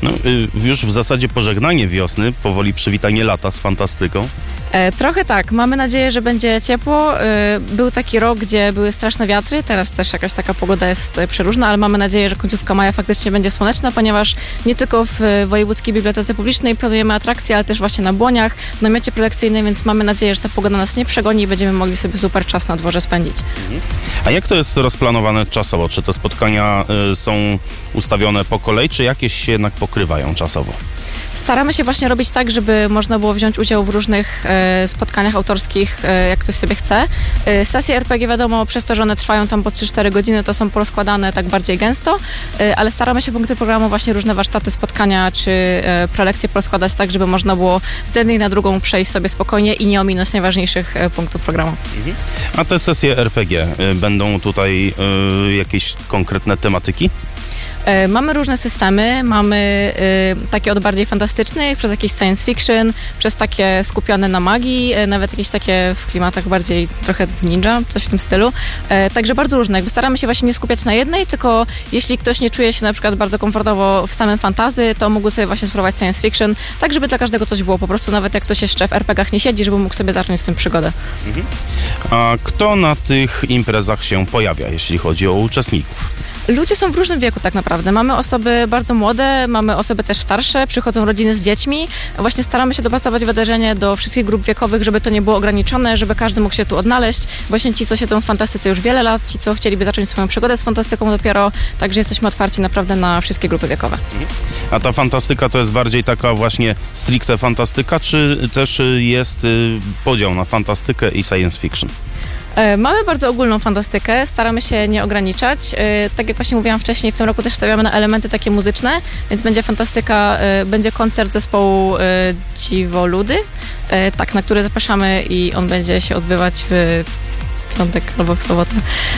już w zasadzie pożegnanie wiosny, powoli przywitanie lata z fantastyką. Trochę tak. Mamy nadzieję, że będzie ciepło. Był taki rok, gdzie były straszne wiatry. Teraz też jakaś taka pogoda jest przeróżna, ale mamy nadzieję, że końcówka maja faktycznie będzie słoneczna, ponieważ nie tylko w Wojewódzkiej Bibliotece Publicznej planujemy atrakcje, ale też właśnie na Błoniach, w namiocie prelekcyjnym, więc mamy nadzieję, że ta pogoda nas nie przegoni i będziemy mogli sobie super czas na dworze spędzić. A jak to jest rozplanowane czasowo? Czy te spotkania są ustawione po kolei, czy jakieś się jednak pokrywają czasowo? Staramy się właśnie robić tak, żeby można było wziąć udział w różnych spotkaniach autorskich, jak ktoś sobie chce. Sesje RPG, wiadomo, przez to, że one trwają tam po 3-4 godziny, to są porozkładane tak bardziej gęsto, ale staramy się punkty programu, właśnie różne warsztaty, spotkania czy prelekcje porozkładać tak, żeby można było z jednej na drugą przejść sobie spokojnie i nie ominąć najważniejszych punktów programu. A te sesje RPG, będą tutaj jakieś konkretne tematyki? Mamy różne systemy, mamy takie od bardziej fantastycznych, przez jakieś science fiction, przez takie skupione na magii, nawet jakieś takie w klimatach bardziej trochę ninja, coś w tym stylu. Także bardzo różne. Jakby staramy się właśnie nie skupiać na jednej, tylko jeśli ktoś nie czuje się na przykład bardzo komfortowo w samym fantasy, to mógł sobie właśnie spróbować science fiction, tak żeby dla każdego coś było. Po prostu nawet jak ktoś jeszcze w RPG-ach nie siedzi, żeby mógł sobie zacząć z tym przygodę. A kto na tych imprezach się pojawia, jeśli chodzi o uczestników? Ludzie są w różnym wieku tak naprawdę. Mamy osoby bardzo młode, mamy osoby też starsze, przychodzą rodziny z dziećmi. Właśnie staramy się dopasować wydarzenie do wszystkich grup wiekowych, żeby to nie było ograniczone, żeby każdy mógł się tu odnaleźć. Właśnie ci, co siedzą w fantastyce już wiele lat, ci, co chcieliby zacząć swoją przygodę z fantastyką dopiero, także jesteśmy otwarci naprawdę na wszystkie grupy wiekowe. A ta fantastyka to jest bardziej taka właśnie stricte fantastyka, czy też jest podział na fantastykę i science fiction? Mamy bardzo ogólną fantastykę, staramy się nie ograniczać. Tak jak właśnie mówiłam wcześniej, w tym roku też stawiamy na elementy takie muzyczne, więc będzie fantastyka, będzie koncert zespołu Dziwoludy, tak, na który zapraszamy i on będzie się odbywać w piątek albo w sobotę.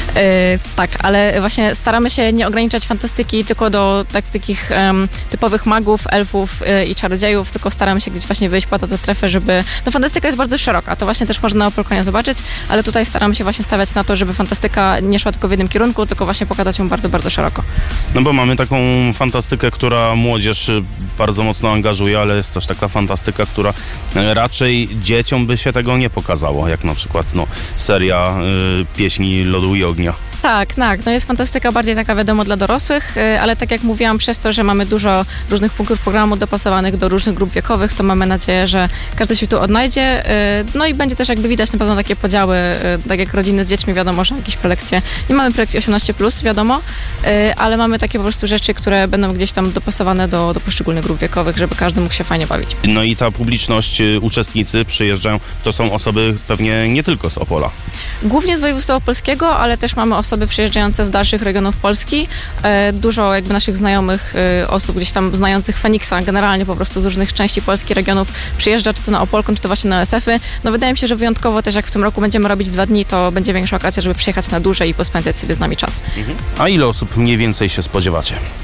Tak, ale właśnie staramy się nie ograniczać fantastyki tylko do takich typowych magów, elfów i czarodziejów, tylko staramy się gdzieś właśnie wyjść poza tę strefę, żeby... No fantastyka jest bardzo szeroka, to właśnie też można na Opolkonie zobaczyć, ale tutaj staramy się właśnie stawiać na to, żeby fantastyka nie szła tylko w jednym kierunku, tylko właśnie pokazać ją bardzo, bardzo szeroko. No bo mamy taką fantastykę, która młodzież bardzo mocno angażuje, ale jest też taka fantastyka, która raczej dzieciom by się tego nie pokazało, jak na przykład seria Pieśni Lodu i Ognia. Tak, no jest fantastyka bardziej taka wiadomo dla dorosłych, ale tak jak mówiłam, przez to, że mamy dużo różnych punktów programu dopasowanych do różnych grup wiekowych, to mamy nadzieję, że każdy się tu odnajdzie. No i będzie też jakby widać na pewno takie podziały, tak jak rodziny z dziećmi, wiadomo, że jakieś prelekcje. Nie mamy prelekcji 18+, wiadomo, ale mamy takie po prostu rzeczy, które będą gdzieś tam dopasowane do poszczególnych grup wiekowych, żeby każdy mógł się fajnie bawić. No i ta publiczność, uczestnicy przyjeżdżają, to są osoby pewnie nie tylko z Opola. Głównie z województwa opolskiego, ale też mamy osoby przyjeżdżające z dalszych regionów Polski. Dużo jakby naszych znajomych osób gdzieś tam znających Feniksa, generalnie po prostu z różnych części Polski, regionów przyjeżdża, czy to na Opolkon, czy to właśnie na OSF-y. No wydaje mi się, że wyjątkowo też jak w tym roku będziemy robić 2 dni, to będzie większa okazja, żeby przyjechać na dłużej i pospędzać sobie z nami czas. A ile osób mniej więcej się spodziewacie?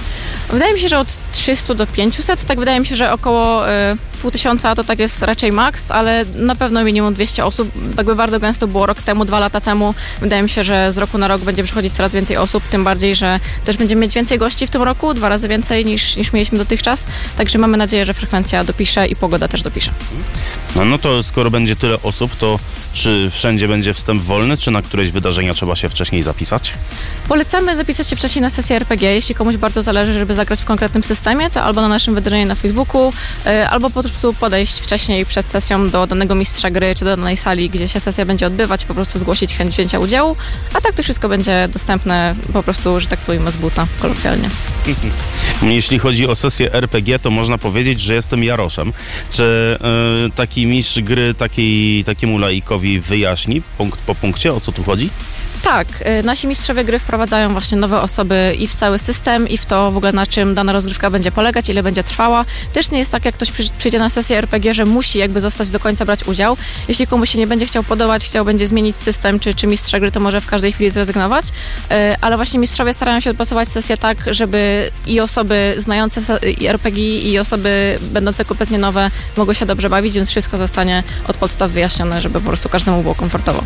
Wydaje mi się, że od 300 do 500, tak wydaje mi się, że około 500 to tak jest raczej maks, ale na pewno minimum 200 osób. Jakby bardzo gęsto było rok temu, 2 lata temu. Wydaje mi się, że z roku na rok będzie przychodzić coraz więcej osób, tym bardziej, że też będziemy mieć więcej gości w tym roku, 2 razy więcej niż mieliśmy dotychczas. Także mamy nadzieję, że frekwencja dopisze i pogoda też dopisze. No to skoro będzie tyle osób, to czy wszędzie będzie wstęp wolny, czy na któreś wydarzenia trzeba się wcześniej zapisać? Polecamy zapisać się wcześniej na sesję RPG. Jeśli komuś bardzo zależy, żeby zagrać w konkretnym systemie, to albo na naszym wydarzeniu na Facebooku, albo po prostu podejść wcześniej przed sesją do danego mistrza gry, czy do danej sali, gdzie się sesja będzie odbywać, po prostu zgłosić chęć wzięcia udziału, a tak to wszystko będzie dostępne po prostu, że tak to ujmę, z buta, kolokwialnie. Jeśli chodzi o sesję RPG, to można powiedzieć, że jestem Jaroszem. Czy taki mistrz gry takiemu laikowi wyjaśni punkt po punkcie, o co tu chodzi? Tak, nasi mistrzowie gry wprowadzają właśnie nowe osoby i w cały system, i w to w ogóle, na czym dana rozgrywka będzie polegać, ile będzie trwała. Też nie jest tak, jak ktoś przyjdzie na sesję RPG, że musi jakby zostać do końca brać udział. Jeśli komuś się nie będzie chciał podobać, będzie zmienić system czy mistrza gry, to może w każdej chwili zrezygnować. Ale właśnie mistrzowie starają się odpasować sesję tak, żeby i osoby znające RPG, i osoby będące kompletnie nowe mogły się dobrze bawić, więc wszystko zostanie od podstaw wyjaśnione, żeby po prostu każdemu było komfortowo.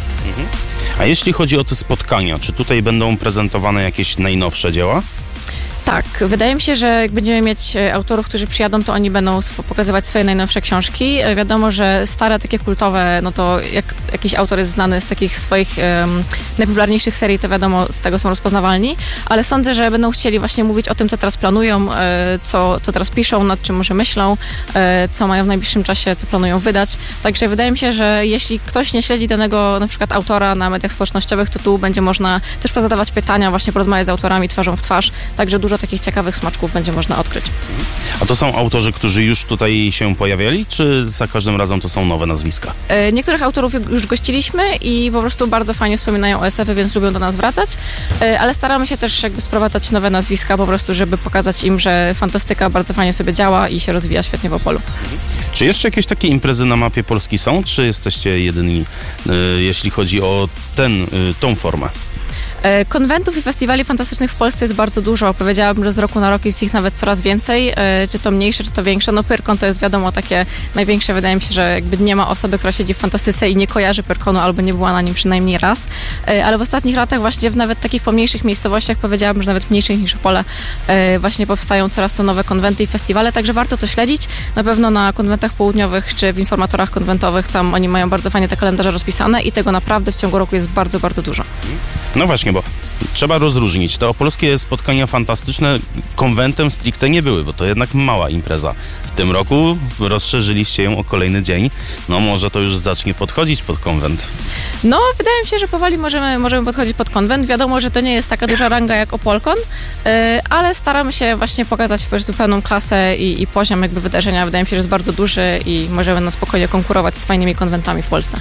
A jeśli chodzi o te spotkania, czy tutaj będą prezentowane jakieś najnowsze dzieła? Tak, wydaje mi się, że jak będziemy mieć autorów, którzy przyjadą, to oni będą pokazywać swoje najnowsze książki. Wiadomo, że stare, takie kultowe, no to jak jakiś autor jest znany z takich swoich najpopularniejszych serii, to z tego są rozpoznawalni, ale sądzę, że będą chcieli właśnie mówić o tym, co teraz planują, co teraz piszą, nad czym może myślą, co mają w najbliższym czasie, co planują wydać. Także wydaje mi się, że jeśli ktoś nie śledzi danego na przykład autora na mediach społecznościowych, to tu będzie można też pozadawać pytania, właśnie porozmawiać z autorami twarzą w twarz, także dużo takich ciekawych smaczków będzie można odkryć. A to są autorzy, którzy już tutaj się pojawiali, czy za każdym razem to są nowe nazwiska? Niektórych autorów już gościliśmy i po prostu bardzo fajnie wspominają o SF-y, więc lubią do nas wracać, ale staramy się też jakby sprowadzać nowe nazwiska po prostu, żeby pokazać im, że fantastyka bardzo fajnie sobie działa i się rozwija świetnie w Opolu. Czy jeszcze jakieś takie imprezy na mapie Polski są, czy jesteście jedyni, jeśli chodzi o tą formę? Konwentów i festiwali fantastycznych w Polsce jest bardzo dużo. Powiedziałabym, że z roku na rok jest ich nawet coraz więcej, czy to mniejsze, czy to większe. No Pyrkon to jest wiadomo takie największe. Wydaje mi się, że jakby nie ma osoby, która siedzi w fantastyce i nie kojarzy Pyrkonu albo nie była na nim przynajmniej raz. Ale w ostatnich latach właśnie w nawet takich pomniejszych miejscowościach, powiedziałabym, że nawet mniejszych niż Opole, właśnie powstają coraz to nowe konwenty i festiwale, także warto to śledzić. Na pewno na konwentach południowych czy w informatorach konwentowych, tam oni mają bardzo fajnie te kalendarze rozpisane i tego naprawdę w ciągu roku jest bardzo, bardzo dużo. No właśnie, bo trzeba rozróżnić. Te opolskie spotkania fantastyczne konwentem stricte nie były, bo to jednak mała impreza. W tym roku rozszerzyliście ją o kolejny dzień. No może to już zacznie podchodzić pod konwent. No, wydaje mi się, że powoli możemy podchodzić pod konwent. Wiadomo, że to nie jest taka duża ranga jak Opolkon, ale staramy się właśnie pokazać po prostu pełną klasę i poziom jakby wydarzenia. Wydaje mi się, że jest bardzo duży i możemy na spokojnie konkurować z fajnymi konwentami w Polsce.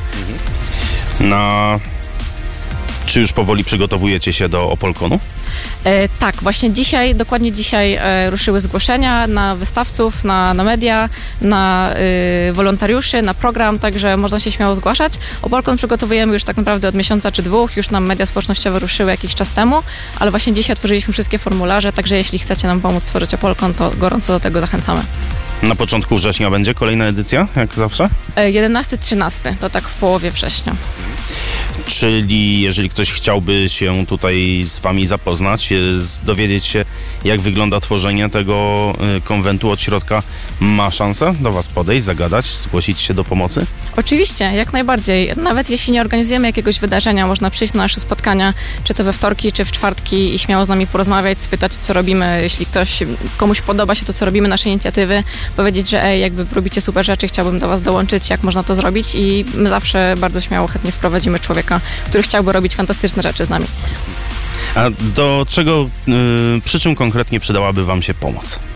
Czy już powoli przygotowujecie się do Opolkonu? Tak, właśnie dokładnie dzisiaj ruszyły zgłoszenia na wystawców, na media, na wolontariuszy, na program, także można się śmiało zgłaszać. Opolkon przygotowujemy już tak naprawdę od miesiąca czy 2, już nam media społecznościowe ruszyły jakiś czas temu, ale właśnie dzisiaj otworzyliśmy wszystkie formularze, także jeśli chcecie nam pomóc stworzyć Opolkon, to gorąco do tego zachęcamy. Na początku września będzie kolejna edycja, jak zawsze? 11-13, to tak w połowie września. Czyli jeżeli ktoś chciałby się tutaj z wami zapoznać, dowiedzieć się, jak wygląda tworzenie tego konwentu od środka, ma szansę do was podejść, zagadać, zgłosić się do pomocy? Oczywiście, jak najbardziej. Nawet jeśli nie organizujemy jakiegoś wydarzenia, można przyjść na nasze spotkania, czy to we wtorki, czy w czwartki i śmiało z nami porozmawiać, spytać, co robimy. Jeśli komuś podoba się to, co robimy, nasze inicjatywy, powiedzieć, że jakby robicie super rzeczy, chciałbym do was dołączyć, jak można to zrobić i my zawsze bardzo śmiało, chętnie wprowadzimy człowieka, który chciałby robić fantastyczne rzeczy z nami. A przy czym konkretnie przydałaby wam się pomoc?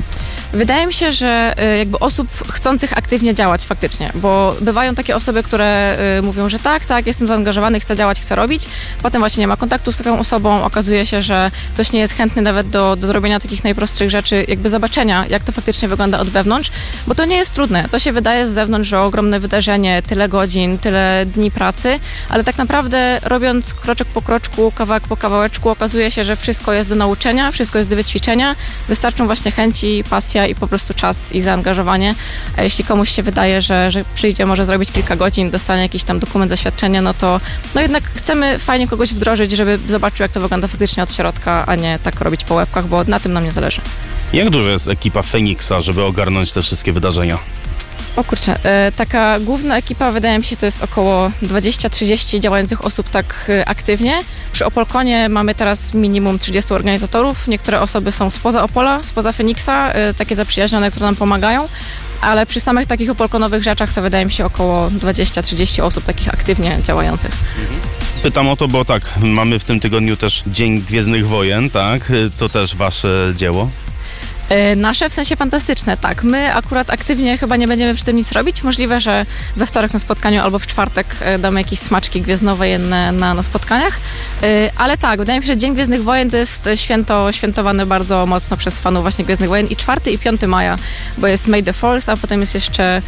Wydaje mi się, że jakby osób chcących aktywnie działać faktycznie, bo bywają takie osoby, które mówią, że tak, jestem zaangażowany, chcę działać, chcę robić, potem właśnie nie ma kontaktu z taką osobą, okazuje się, że ktoś nie jest chętny nawet do zrobienia takich najprostszych rzeczy, jakby zobaczenia, jak to faktycznie wygląda od wewnątrz, bo to nie jest trudne. To się wydaje z zewnątrz, że ogromne wydarzenie, tyle godzin, tyle dni pracy, ale tak naprawdę robiąc kroczek po kroczku, kawałek po kawałeczku, okazuje się, że wszystko jest do nauczenia, wszystko jest do wyćwiczenia, wystarczą właśnie chęci, pasja i po prostu czas i zaangażowanie. A jeśli komuś się wydaje, że przyjdzie, może zrobić kilka godzin, dostanie jakiś tam dokument, zaświadczenie, no to jednak chcemy fajnie kogoś wdrożyć, żeby zobaczył, jak to wygląda faktycznie od środka, a nie tak robić po łebkach, bo na tym nam nie zależy. Jak duża jest ekipa Feniksa, żeby ogarnąć te wszystkie wydarzenia? O kurczę, taka główna ekipa, wydaje mi się, to jest około 20-30 działających osób tak aktywnie. Przy Opolkonie mamy teraz minimum 30 organizatorów. Niektóre osoby są spoza Opola, spoza Feniksa, takie zaprzyjaźnione, które nam pomagają. Ale przy samych takich opolkonowych rzeczach to wydaje mi się około 20-30 osób takich aktywnie działających. Pytam o to, bo tak, mamy w tym tygodniu też Dzień Gwiezdnych Wojen, tak? To też wasze dzieło? Nasze, w sensie fantastyczne, tak. My akurat aktywnie chyba nie będziemy przy tym nic robić. Możliwe, że we wtorek na spotkaniu albo w czwartek damy jakieś smaczki gwiezdnowojenne na spotkaniach. Ale tak, wydaje mi się, że Dzień Gwiezdnych Wojen to jest święto świętowane bardzo mocno przez fanów właśnie Gwiezdnych Wojen i 4 i 5 maja, bo jest May the 4th, a potem jest jeszcze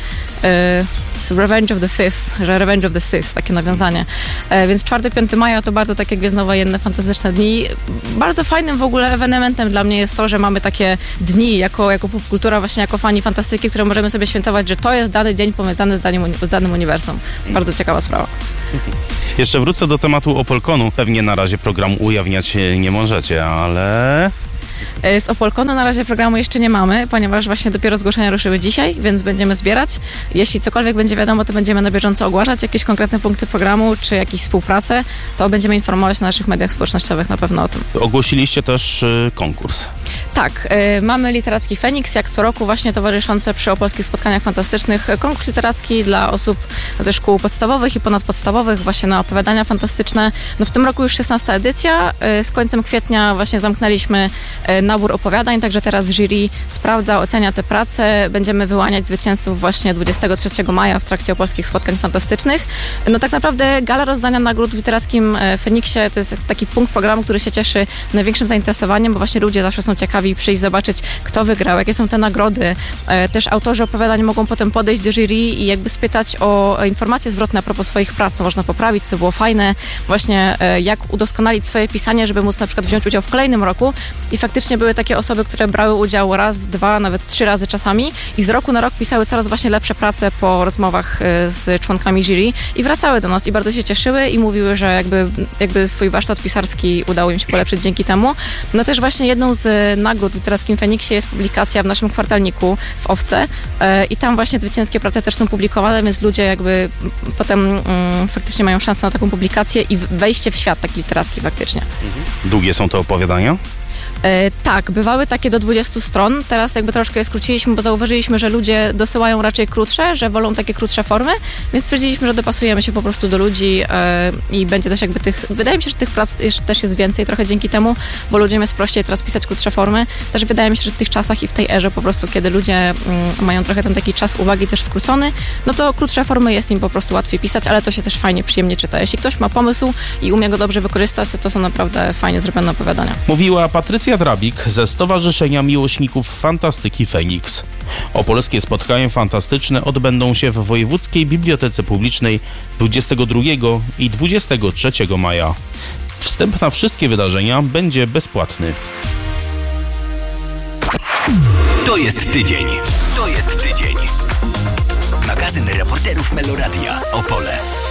Revenge of the 5th, że Revenge of the Sith, takie nawiązanie. Więc 4-5 maja to bardzo takie gwiezdnowojenne, fantastyczne dni. Bardzo fajnym w ogóle ewenementem dla mnie jest to, że mamy takie dni jako popkultura, właśnie jako fani fantastyki, które możemy sobie świętować, że to jest dany dzień powiązany z danym uniwersum. Bardzo ciekawa sprawa. Jeszcze wrócę do tematu Opolkonu. Pewnie na razie programu ujawniać nie możecie, ale... Z Opolkonu na razie programu jeszcze nie mamy, ponieważ właśnie dopiero zgłoszenia ruszyły dzisiaj, więc będziemy zbierać. Jeśli cokolwiek będzie wiadomo, to będziemy na bieżąco ogłaszać jakieś konkretne punkty programu, czy jakieś współpracę, to będziemy informować na naszych mediach społecznościowych na pewno o tym. Ogłosiliście też konkurs. Tak, mamy Literacki Feniks, jak co roku właśnie towarzyszące przy opolskich spotkaniach fantastycznych konkurs literacki dla osób ze szkół podstawowych i ponadpodstawowych właśnie na opowiadania fantastyczne. No w tym roku już 16. edycja, z końcem kwietnia właśnie zamknęliśmy nabór opowiadań, także teraz jury sprawdza, ocenia te prace. Będziemy wyłaniać zwycięzców właśnie 23 maja w trakcie opolskich spotkań fantastycznych. No tak naprawdę gala rozdania nagród w Literackim Feniksie to jest taki punkt programu, który się cieszy największym zainteresowaniem, bo właśnie ludzie zawsze są ciekawi przyjść zobaczyć, kto wygrał, jakie są te nagrody. Też autorzy opowiadań mogą potem podejść do jury i jakby spytać o informacje zwrotne a propos swoich prac, co można poprawić, co było fajne, właśnie jak udoskonalić swoje pisanie, żeby móc na przykład wziąć udział w kolejnym roku. I faktycznie były takie osoby, które brały udział raz, 2, nawet 3 razy czasami i z roku na rok pisały coraz właśnie lepsze prace po rozmowach z członkami jury i wracały do nas i bardzo się cieszyły i mówiły, że jakby swój warsztat pisarski udało im się polepszyć dzięki temu. No też właśnie jedną z nagród w Literackim Feniksie jest publikacja w naszym kwartalniku w Owce i tam właśnie zwycięskie prace też są publikowane, więc ludzie jakby potem faktycznie mają szansę na taką publikację i wejście w świat taki literacki faktycznie. Długie są te opowiadania? Tak, bywały takie do 20 stron. Teraz jakby troszkę je skróciliśmy, bo zauważyliśmy, że ludzie dosyłają raczej krótsze, że wolą takie krótsze formy, więc stwierdziliśmy, że dopasujemy się po prostu do ludzi i będzie też jakby wydaje mi się, że tych prac też jest więcej trochę dzięki temu, bo ludziom jest prościej teraz pisać krótsze formy. Też wydaje mi się, że w tych czasach i w tej erze po prostu, kiedy ludzie mają trochę ten taki czas uwagi też skrócony, no to krótsze formy jest im po prostu łatwiej pisać, ale to się też fajnie, przyjemnie czyta. Jeśli ktoś ma pomysł i umie go dobrze wykorzystać, to są naprawdę fajnie zrobione opowiadania. Mówiła Patrycja Drabik ze Stowarzyszenia Miłośników Fantastyki Feniks. Opolskie spotkania fantastyczne odbędą się w Wojewódzkiej Bibliotece Publicznej 22 i 23 maja. Wstęp na wszystkie wydarzenia będzie bezpłatny. To jest tydzień. To jest tydzień. Magazyn reporterów Meloradia Opole.